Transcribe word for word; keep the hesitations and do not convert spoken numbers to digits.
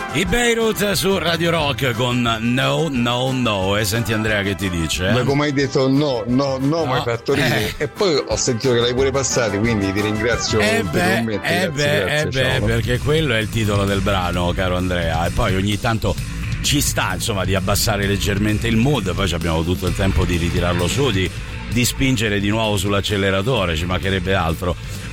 I Beirut su Radio Rock con No No No. E senti Andrea che ti dice? Ma come hai detto no, no, no, no. mi hai fatto ridere. Eh. E poi ho sentito che l'hai pure passato, quindi ti ringrazio. Eh beh, eh grazie, beh, grazie, eh beh, perché quello è il titolo del brano, caro Andrea. E poi ogni tanto ci sta, insomma, di abbassare leggermente il mood. Poi abbiamo tutto il tempo di ritirarlo su, di, di spingere di nuovo sull'acceleratore, ci mancherebbe altro.